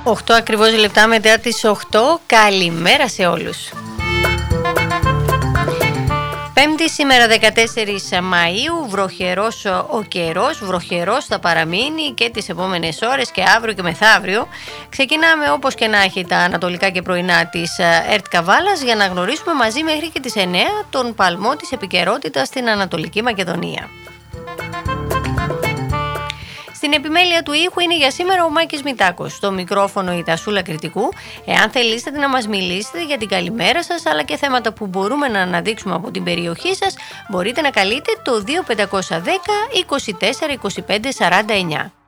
8 ακριβώς λεπτά μετά τις 8. Καλημέρα σε όλους. Πέμπτη σήμερα 14 Μαΐου, βροχερός ο καιρός, βροχερός θα παραμείνει και τις επόμενες ώρες και αύριο και μεθαύριο. Ξεκινάμε όπως και να έχει τα ανατολικά και πρωινά της ΕΡΤ Καβάλας για να γνωρίσουμε μαζί μέχρι και τις 9 τον παλμό της επικαιρότητας στην Ανατολική Μακεδονία. Στην επιμέλεια του ήχου είναι για σήμερα ο Μάκης Μητάκος. Στο μικρόφωνο η Τασούλα Κρητικού. Εάν θελήσετε να μας μιλήσετε για την καλημέρα σας αλλά και θέματα που μπορούμε να αναδείξουμε από την περιοχή σας, μπορείτε να καλείτε το 2510 24 25 49.